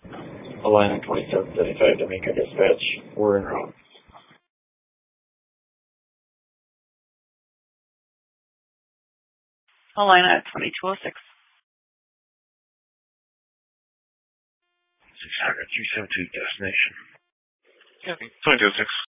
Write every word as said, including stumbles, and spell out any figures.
Alina twenty-seven thirty-five, Domingo Dispatch. We're en route. Alina at twenty-two oh six. six hundred, three seven two, destination. Copy. twenty-two oh six.